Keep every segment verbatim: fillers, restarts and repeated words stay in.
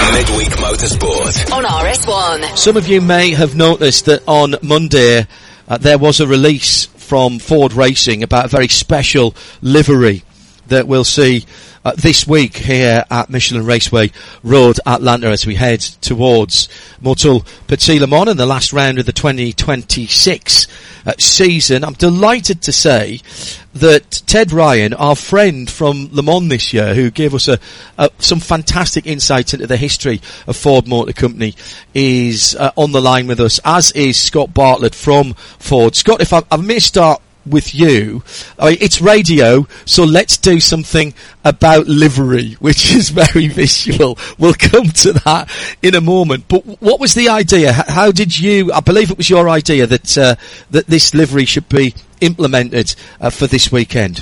Midweek Motorsport on R S one. Some of you may have noticed that on Monday uh, there was a release from Ford Racing about a very special livery that we'll see uh, this week here at Michelin Raceway Road, Atlanta, as we head towards Motul Petit Le Mans in the last round of the twenty twenty-six uh, season. I'm delighted to say that Ted Ryan, our friend from Le Mans this year, who gave us a, a, some fantastic insights into the history of Ford Motor Company, is uh, on the line with us, as is Scott Bartlett from Ford. Scott, if I, I may start with you. I mean, it's radio, so let's do something about livery, which is very visual. We'll come to that in a moment. But what was the idea? How did you, I believe it was your idea that uh, that this livery should be implemented uh, for this weekend?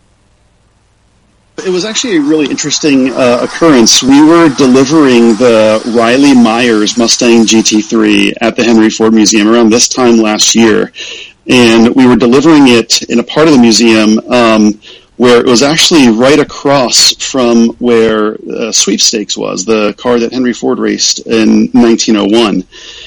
It was actually a really interesting uh, occurrence. We were delivering the Riley Myers Mustang G T three at the Henry Ford Museum around this time last year. And we were delivering it in a part of the museum um, where it was actually right across from where uh, Sweepstakes was, the car that Henry Ford raced in nineteen oh one.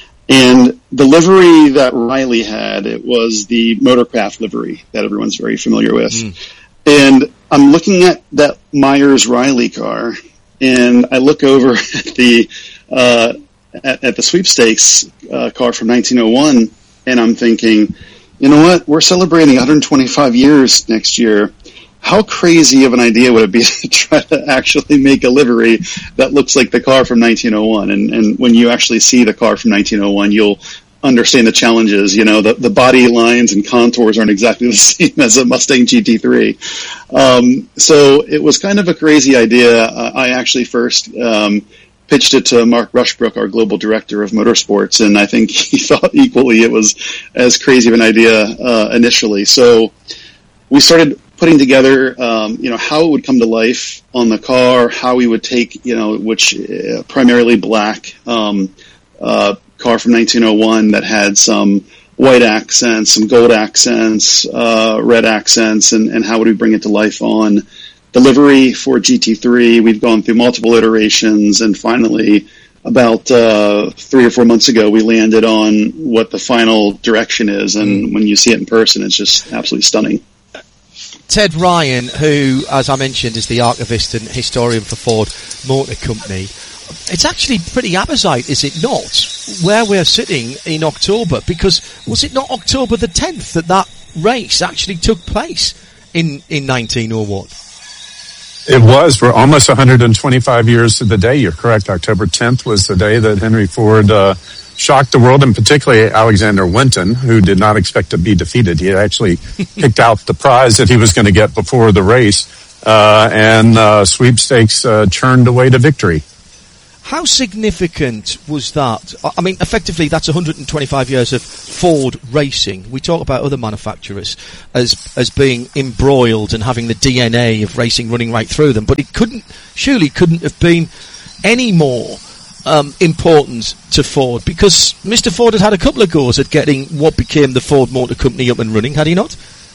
And the livery that Riley had, it was the Motorcraft livery that everyone's very familiar with. Mm. And I'm looking at that Myers Riley car, and I look over at the uh, at, at the Sweepstakes uh, car from nineteen oh one, and I'm thinking, you know what? We're celebrating one hundred twenty-five years next year. How crazy of an idea would it be to try to actually make a livery that looks like the car from nineteen oh one? And, and when you actually see the car from nineteen oh one, you'll understand the challenges. You know, the, the body lines and contours aren't exactly the same as a Mustang G T three. Um, so it was kind of a crazy idea. Uh, I actually first um, pitched it to Mark Rushbrook, our global director of motorsports, and I think he thought equally it was as crazy of an idea uh, initially. So we started putting together, um, you know, how it would come to life on the car, how we would take, you know, which uh, primarily black um, uh, car from nineteen oh one that had some white accents, some gold accents, uh, red accents, and, and how would we bring it to life on the livery for G T three. We've gone through multiple iterations, and finally, about uh, three or four months ago, we landed on what the final direction is, and when you see it in person, it's just absolutely stunning. Ted Ryan, who, as I mentioned, is the archivist and historian for Ford Motor Company, it's actually pretty apposite, is it not, where we're sitting in October, because was it not October the tenth that that race actually took place in, in nineteen oh one? It was for almost one hundred twenty-five years to the day. You're correct. October tenth was the day that Henry Ford uh, shocked the world, and particularly Alexander Winton, who did not expect to be defeated. He had actually picked out the prize that he was going to get before the race, uh, and uh, Sweepstakes uh, churned away to victory. How significant was that? I mean, effectively, that's one hundred twenty-five years of Ford racing. We talk about other manufacturers as as being embroiled and having the D N A of racing running right through them, but it couldn't, surely couldn't have been any more um, important to Ford, because Mister Ford had had a couple of goes at getting what became the Ford Motor Company up and running, had he not?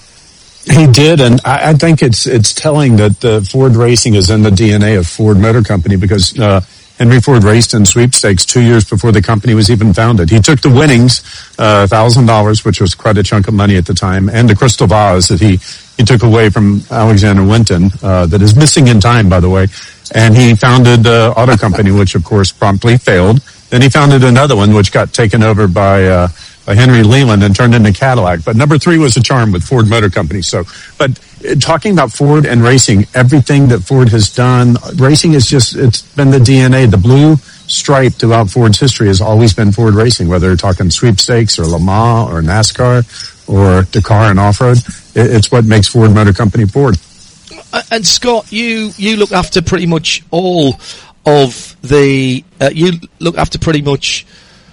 He did, and I, I think it's it's telling that uh, Ford racing is in the D N A of Ford Motor Company, because uh, Henry Ford raced in Sweepstakes two years before the company was even founded. He took the winnings, uh, one thousand dollars, which was quite a chunk of money at the time, and the crystal vase that he, he took away from Alexander Winton, uh, that is missing in time, by the way. And he founded uh, Auto Company, which, of course, promptly failed. Then he founded another one, which got taken over by uh, by Henry Leland and turned into Cadillac. But number three was a charm with Ford Motor Company. So, but uh, talking about Ford and racing, everything that Ford has done, racing is just, it's been the D N A. The blue stripe throughout Ford's history has always been Ford racing, whether you're talking Sweepstakes or Le Mans or NASCAR or Dakar and off-road. It, it's what makes Ford Motor Company Ford. Uh, and Scott, you, you look after pretty much all of the, uh, you look after pretty much,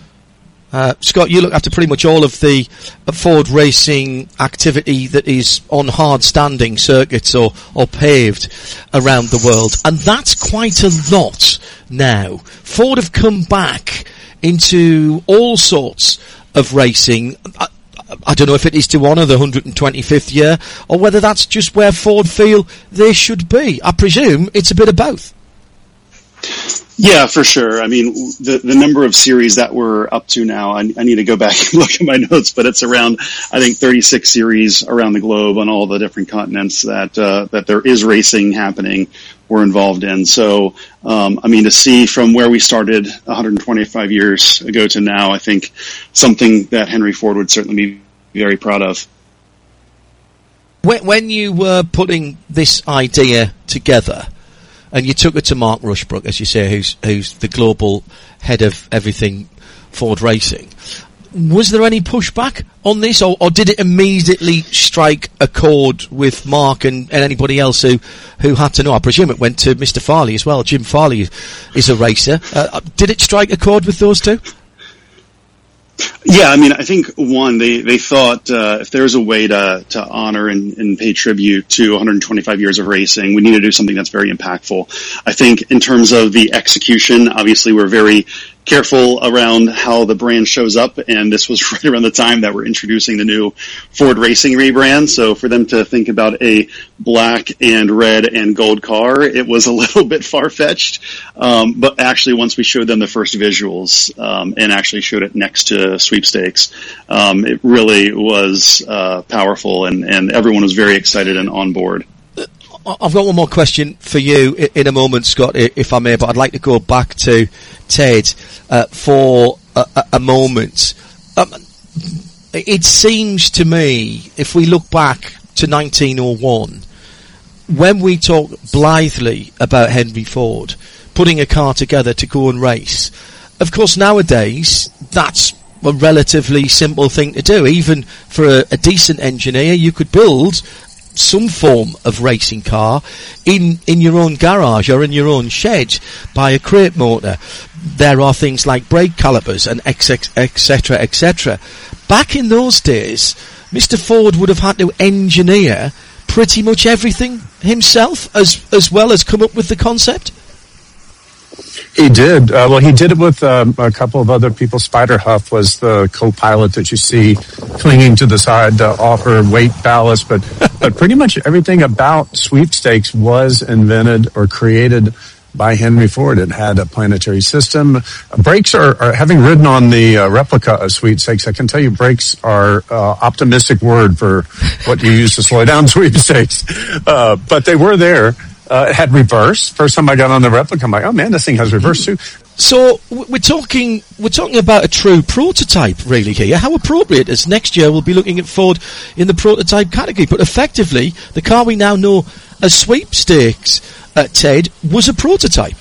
Uh, Scott, you look after pretty much all of the uh, Ford racing activity that is on hard standing circuits or, or paved around the world. And that's quite a lot now. Ford have come back into all sorts of racing. I, I don't know if it is to honour the one hundred twenty-fifth year or whether that's just where Ford feel they should be. I presume it's a bit of both. Yeah, for sure. I mean, the the number of series that we're up to now, I, I need to go back and look at my notes, but it's around, I think, thirty-six series around the globe on all the different continents that uh, that there is racing happening. We're involved in. So, um, I mean, to see from where we started one hundred twenty-five years ago to now, I think something that Henry Ford would certainly be very proud of. When, when you were putting this idea together, and you took it to Mark Rushbrook, as you say, who's who's the global head of everything Ford Racing, was there any pushback on this, or, or did it immediately strike a chord with Mark and, and anybody else who, who had to know? I presume it went to Mister Farley as well. Jim Farley is a racer. Uh, did it strike a chord with those two? Yeah, I mean, I think, one, they, they thought uh, if there's a way to, to honor and, and pay tribute to one hundred twenty-five years of racing, we need to do something that's very impactful. I think in terms of the execution, obviously we're very careful around how the brand shows up, and this was right around the time that we're introducing the new Ford Racing rebrand. So for them to think about a black and red and gold car, it was a little bit far-fetched. Um, but actually, once we showed them the first visuals um, and actually showed it next to Sweepstakes, um, it really was uh, powerful, and, and everyone was very excited and on board. I've got one more question for you in a moment, Scott, if I may, but I'd like to go back to Ted uh, for a, a moment. Um, it seems to me, if we look back to nineteen oh one, when we talk blithely about Henry Ford putting a car together to go and race, of course nowadays that's a relatively simple thing to do. Even for a, a decent engineer, you could build some form of racing car in in your own garage or in your own shed by a crate motor. There are things like brake calipers and etc, etc. Back in those days, Mister Ford would have had to engineer pretty much everything himself, as as well as come up with the concept. He did. Uh, well, he did it with um, a couple of other people. Spider Huff was the co-pilot that you see clinging to the side to offer weight ballast. But, but pretty much everything about Sweepstakes was invented or created by Henry Ford. It had a planetary system. Brakes are, are having ridden on the uh, replica of Sweepstakes, I can tell you brakes are uh, optimistic word for what you use to slow down Sweepstakes. Uh, but they were there. Uh, it had reverse. First time I got on the replica, I'm like, oh man, this thing has reverse too. So we're talking, we're talking about a true prototype really here. How appropriate, as next year we'll be looking at Ford in the prototype category. But effectively, the car we now know as Sweepstakes, uh, Ted, was a prototype.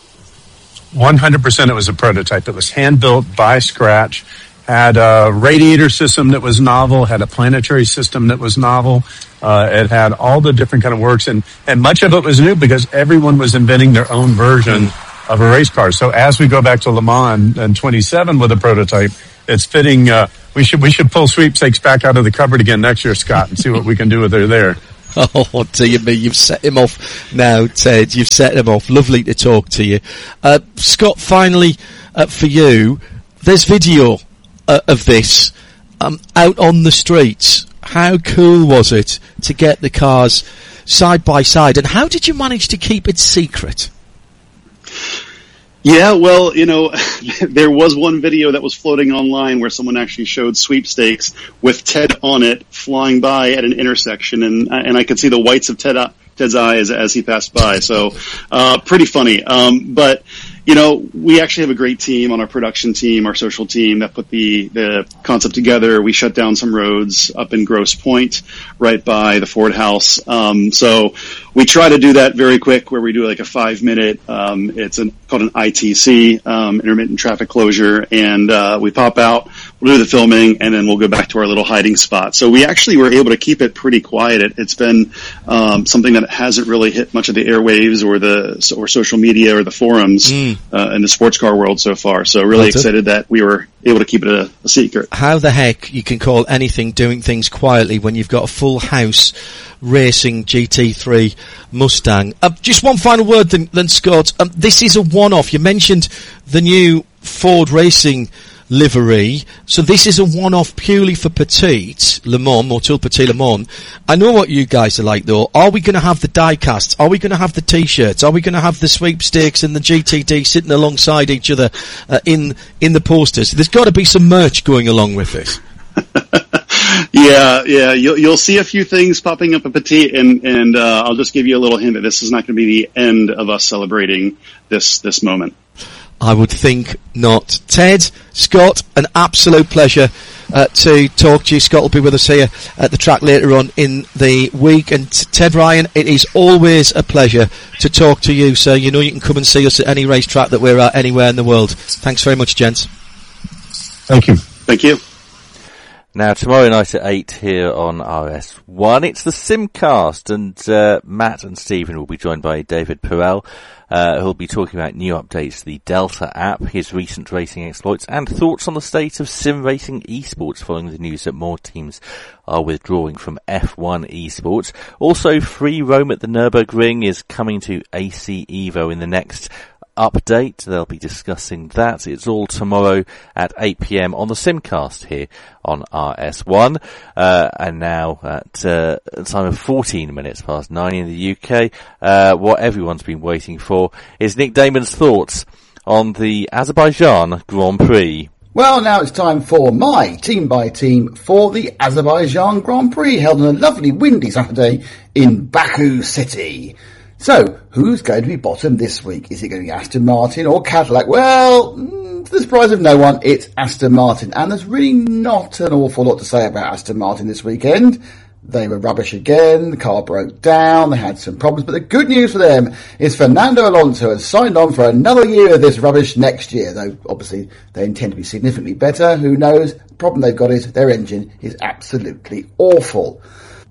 one hundred percent it was a prototype. It was hand-built by scratch. Had a radiator system that was novel, had a planetary system that was novel. Uh, it had all the different kind of works, and, and much of it was new because everyone was inventing their own version of a race car. So as we go back to Le Mans in twenty-seven with a prototype, it's fitting. Uh, we should we should pull Sweepstakes back out of the cupboard again next year, Scott, and see what we can do with her there. Oh, dear me, you've set him off now, Ted. You've set him off. Lovely to talk to you. Uh, Scott, finally, uh, for you, there's video uh, of this um, out on the streets. How cool was it to get the cars side by side, and how did you manage to keep it secret? Yeah, well, you know, there was one video that was floating online where someone actually showed Sweepstakes with Ted on it flying by at an intersection, and and I could see the whites of Ted, Ted's eyes as he passed by. So, uh, pretty funny. Um, but, you know, we actually have a great team on our production team, our social team that put the, the concept together. We shut down some roads up in Grosse Pointe, right by the Ford House. Um, so we try to do that very quick, where we do like a five minute, um, it's an, called an I T C, um, intermittent traffic closure. And, uh, we pop out, we'll do the filming, and then we'll go back to our little hiding spot. So we actually were able to keep it pretty quiet. It, it's been, um, something that hasn't really hit much of the airwaves or the, or social media or the forums. Mm. Uh, in the sports car world so far. So really That's excited it. that we were able to keep it a, a secret. How the heck you can call anything doing things quietly when you've got a full house racing G T three Mustang. Uh, just one final word then, then Scott. Um, this is a one-off. You mentioned the new Ford Racing livery. So this is a one-off purely for Petite Le Mans, Motul Petit Le Mans. I know what you guys are like though. Are we going to have the die-casts? Are we going to have the T-shirts? Are we going to have the sweepstakes and the G T D sitting alongside each other uh, in in the posters? There's got to be some merch going along with this. Yeah, yeah, you'll, you'll see a few things popping up at Petit, and, and uh, I'll just give you a little hint that this is not going to be the end of us celebrating this this moment. I would think not. Ted, Scott, an absolute pleasure uh, to talk to you. Scott will be with us here at the track later on in the week. And Ted Ryan, it is always a pleasure to talk to you, sir. You know you can come and see us at any racetrack that we're at anywhere in the world. Thanks very much, gents. Thank you. Thank you. Now, tomorrow night at eight here on R S one, it's the Simcast, and uh, Matt and Stephen will be joined by David Perel, uh, who'll be talking about new updates to the Delta app, his recent racing exploits, and thoughts on the state of sim racing esports following the news that more teams are withdrawing from F one esports. Also, free roam at the Nürburgring is coming to A C Evo in the next update. They'll be discussing that. It's all tomorrow at eight p.m. on the Simcast here on R S one. Uh, and now at uh, a time of fourteen minutes past nine in the U K, uh, what everyone's been waiting for is Nick Damon's thoughts on the Azerbaijan Grand Prix. Well, now it's time for my team by team for the Azerbaijan Grand Prix, held on a lovely windy Saturday in Baku City. So, who's going to be bottom this week? Is it going to be Aston Martin or Cadillac? Well, to the surprise of no one, it's Aston Martin. And there's really not an awful lot to say about Aston Martin this weekend. They were rubbish again, the car broke down, they had some problems, but the good news for them is Fernando Alonso has signed on for another year of this rubbish next year, though obviously they intend to be significantly better. Who knows? The problem they've got is their engine is absolutely awful.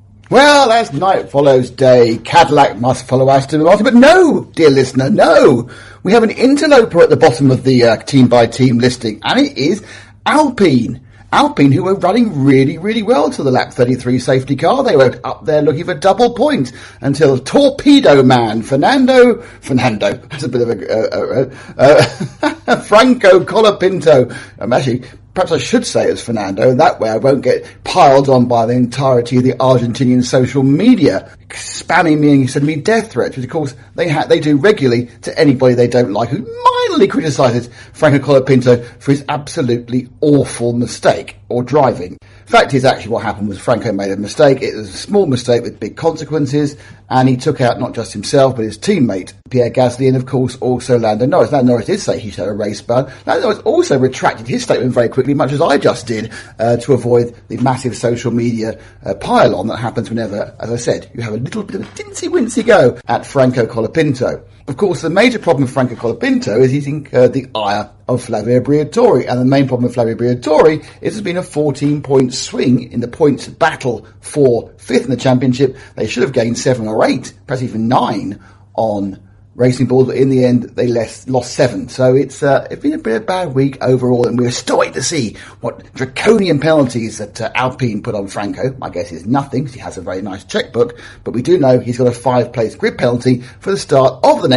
Well, as night follows day, Cadillac must follow Aston Martin, but no, dear listener, no. We have an interloper at the bottom of the uh, team-by-team listing, and it is Alpine. Alpine, who were running really, really well to the lap thirty-three safety car. They were up there looking for double points until Torpedo Man, Fernando, Fernando, that's a bit of a, uh, uh, uh, Franco Colapinto. I'm actually... Perhaps I should say it's Fernando, and that way I won't get piled on by the entirety of the Argentinian social media, spamming me and sending me death threats, which of course they ha- they do regularly to anybody they don't like who mildly criticises Franco Colapinto for his absolutely awful mistake, or driving. Fact is, actually what happened was Franco made a mistake. It was a small mistake with big consequences, and he took out not just himself, but his teammate, Pierre Gasly, and of course also Lando Norris. Lando Norris did say he should have a race ban. Lando Norris also retracted his statement very quickly, much as I just did, uh, to avoid the massive social media uh, pile-on that happens whenever, as I said, you have a little bit of a tinsy-wincy go at Franco Colapinto. Of course, the major problem with Franco Colapinto is he's incurred the ire of Flavio Briatore, and the main problem with Flavio Briatore is there's been a fourteen-point swing in the points battle for fifth in the championship. They should have gained seven or eight, perhaps even nine on Racing Bulls, but in the end they lost, lost seven. So it's uh, it's been a bit of a bad week overall, and we're still waiting to see what draconian penalties that uh, Alpine put on Franco. My guess is nothing, because he has a very nice checkbook, but we do know he's got a five-place grid penalty for the start of the next